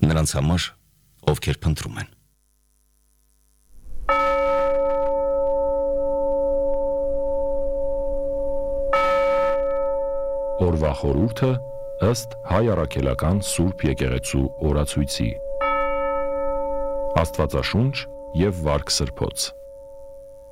նրանց համար, ովքեր փնտրում են։ Օրվա խորհուրդը ըստ Հայ առաքելական Սուրբ եկեղեցու օրացույցի։ Աստվածաշունչ եւ վարք սրբոց։